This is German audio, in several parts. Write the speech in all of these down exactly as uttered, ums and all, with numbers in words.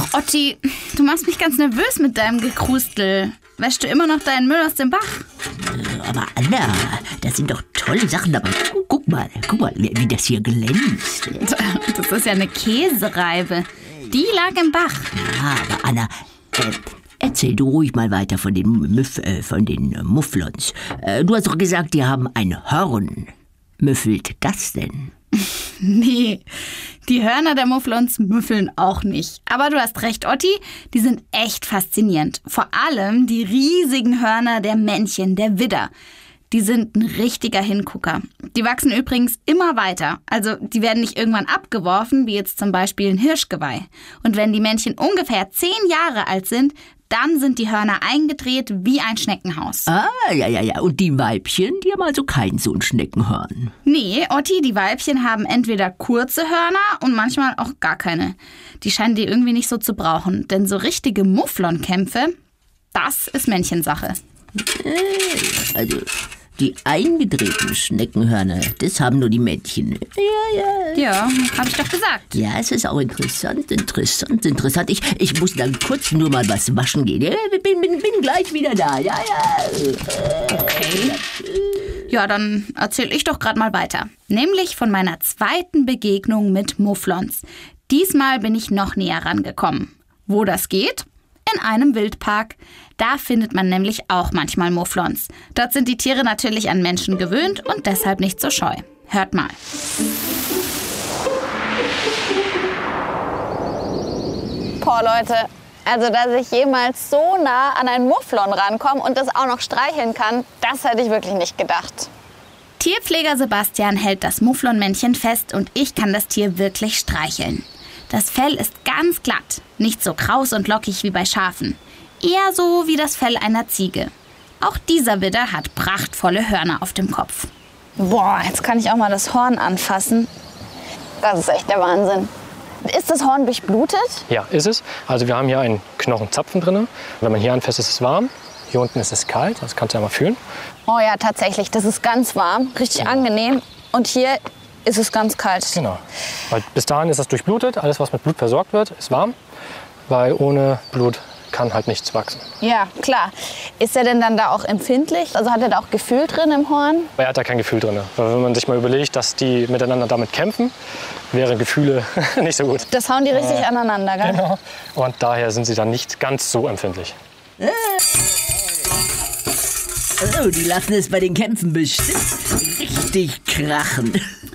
Otti, du machst mich ganz nervös mit deinem Gekrustel. Wäschst du immer noch deinen Müll aus dem Bach? Aber Anna, da sind doch tolle Sachen dabei. Guck mal, guck mal, wie, wie das hier glänzt. Das ist ja eine Käsereibe. Die lag im Bach. Ja, aber Anna, äh, erzähl du ruhig mal weiter von den, Müff, äh, von den äh, Mufflons. Äh, du hast doch gesagt, die haben ein Horn. Müffelt das denn? Nee, die Hörner der Mufflons müffeln auch nicht. Aber du hast recht, Otti, die sind echt faszinierend. Vor allem die riesigen Hörner der Männchen, der Widder. Die sind ein richtiger Hingucker. Die wachsen übrigens immer weiter. Also die werden nicht irgendwann abgeworfen, wie jetzt zum Beispiel ein Hirschgeweih. Und wenn die Männchen ungefähr zehn Jahre alt sind, dann sind die Hörner eingedreht wie ein Schneckenhaus. Ah, ja, ja, ja. Und die Weibchen, die haben also kein so ein Schneckenhorn. Nee, Otti, die Weibchen haben entweder kurze Hörner und manchmal auch gar keine. Die scheinen die irgendwie nicht so zu brauchen. Denn so richtige Mufflonkämpfe, das ist Männchensache. Also, die eingedrehten Schneckenhörner, das haben nur die Männchen. Ja, ja. Ja, hab ich doch gesagt. Ja, es ist auch interessant, interessant, interessant. Ich, ich muss dann kurz nur mal was waschen gehen. Ja, bin, bin, bin gleich wieder da. Ja, ja. Okay. Ja, dann erzähl ich doch gerade mal weiter. Nämlich von meiner zweiten Begegnung mit Mufflons. Diesmal bin ich noch näher rangekommen. Wo das geht? In einem Wildpark. Da findet man nämlich auch manchmal Mufflons. Dort sind die Tiere natürlich an Menschen gewöhnt und deshalb nicht so scheu. Hört mal. Boah, Leute, also dass ich jemals so nah an einen Mufflon rankomme und das auch noch streicheln kann, das hätte ich wirklich nicht gedacht. Tierpfleger Sebastian hält das Mufflonmännchen fest und ich kann das Tier wirklich streicheln. Das Fell ist ganz glatt, nicht so kraus und lockig wie bei Schafen. Eher so wie das Fell einer Ziege. Auch dieser Widder hat prachtvolle Hörner auf dem Kopf. Boah, jetzt kann ich auch mal das Horn anfassen. Das ist echt der Wahnsinn. Ist das Horn durchblutet? Ja, ist es. Also wir haben hier einen Knochenzapfen drin. Wenn man hier anfasst, ist es warm. Hier unten ist es kalt, das kannst du ja mal fühlen. Oh ja, tatsächlich, das ist ganz warm, richtig genau. Angenehm. Und hier ist es ganz kalt. Genau. Weil bis dahin ist es durchblutet. Alles, was mit Blut versorgt wird, ist warm. Weil ohne Blut kann halt nichts wachsen. Ja, klar. Ist er denn dann da auch empfindlich? Also hat er da auch Gefühl drin im Horn? Er hat da kein Gefühl drin. Weil wenn man sich mal überlegt, dass die miteinander damit kämpfen, wären Gefühle nicht so gut. Das hauen die richtig äh, aneinander, gell? Genau. Und daher sind sie dann nicht ganz so empfindlich. Oh, die lassen es bei den Kämpfen bestimmt richtig krachen.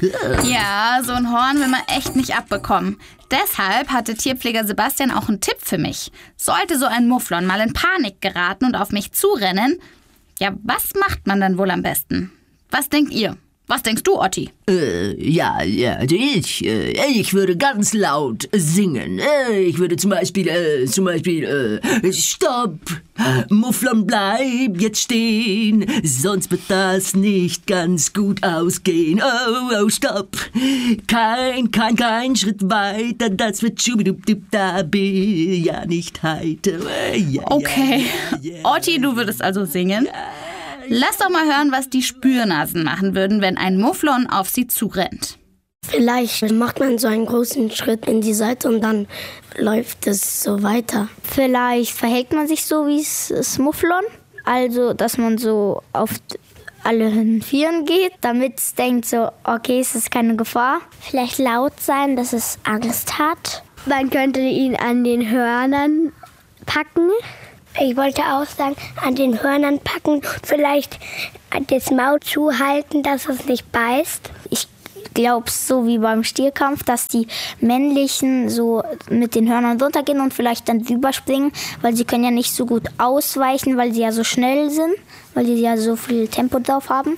Ja, so ein Horn will man echt nicht abbekommen. Deshalb hatte Tierpfleger Sebastian auch einen Tipp für mich. Sollte so ein Mufflon mal in Panik geraten und auf mich zurennen, ja, was macht man dann wohl am besten? Was denkt ihr? Was denkst du, Otti? Äh, ja, ja, also ich, äh, ich würde ganz laut singen. Äh, ich würde zum Beispiel, äh, zum Beispiel, äh, Stopp, Mufflon, bleib jetzt stehen, sonst wird das nicht ganz gut ausgehen. Oh, oh, stopp, kein, kein, kein Schritt weiter, das wird schubidubdubdabi, ja nicht heiter. Äh, ja, okay, ja, ja, Otti, du würdest also singen? Lass doch mal hören, was die Spürnasen machen würden, wenn ein Mufflon auf sie zurennt. Vielleicht macht man so einen großen Schritt in die Seite und dann läuft es so weiter. Vielleicht verhält man sich so wie das Mufflon, also dass man so auf alle Vieren geht, damit es denkt so, okay, es ist keine Gefahr. Vielleicht laut sein, dass es Angst hat. Man könnte ihn an den Hörnern packen. Ich wollte auch sagen, an den Hörnern packen, vielleicht das Maul zuhalten, dass es nicht beißt. Ich glaube, so wie beim Stierkampf, dass die männlichen so mit den Hörnern runtergehen und vielleicht dann überspringen, weil sie können ja nicht so gut ausweichen, weil sie ja so schnell sind, weil sie ja so viel Tempo drauf haben.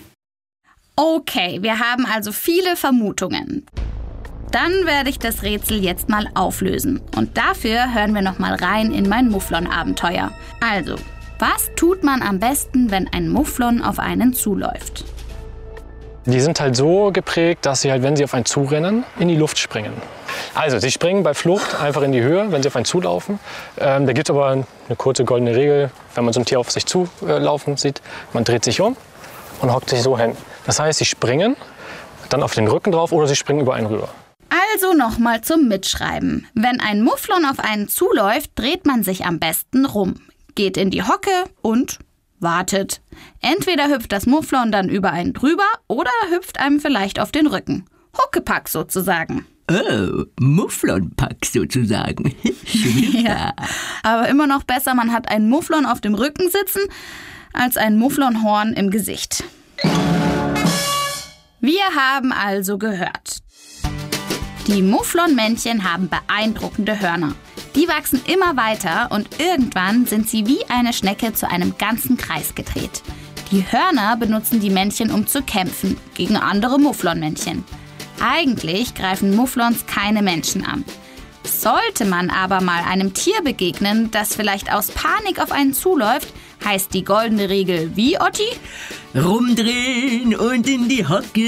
Okay, wir haben also viele Vermutungen. Dann werde ich das Rätsel jetzt mal auflösen. Und dafür hören wir noch mal rein in mein Mufflon-Abenteuer. Also, was tut man am besten, wenn ein Mufflon auf einen zuläuft? Die sind halt so geprägt, dass sie halt, wenn sie auf einen zurennen, in die Luft springen. Also, sie springen bei Flucht einfach in die Höhe, wenn sie auf einen zulaufen. Ähm, da gibt es aber eine kurze goldene Regel, wenn man so ein Tier auf sich zulaufen sieht. Man dreht sich um und hockt sich so hin. Das heißt, sie springen dann auf den Rücken drauf oder sie springen über einen rüber. Also nochmal zum Mitschreiben. Wenn ein Mufflon auf einen zuläuft, dreht man sich am besten rum, geht in die Hocke und wartet. Entweder hüpft das Mufflon dann über einen drüber oder hüpft einem vielleicht auf den Rücken. Huckepack sozusagen. Oh, Mufflonpack sozusagen. Ja, aber immer noch besser, man hat einen Mufflon auf dem Rücken sitzen, als ein Mufflonhorn im Gesicht. Wir haben also gehört. Die Mufflonmännchen haben beeindruckende Hörner. Die wachsen immer weiter und irgendwann sind sie wie eine Schnecke zu einem ganzen Kreis gedreht. Die Hörner benutzen die Männchen, um zu kämpfen gegen andere Mufflonmännchen. Eigentlich greifen Mufflons keine Menschen an. Sollte man aber mal einem Tier begegnen, das vielleicht aus Panik auf einen zuläuft, heißt die goldene Regel wie, Otti? Rumdrehen und in die Hocke.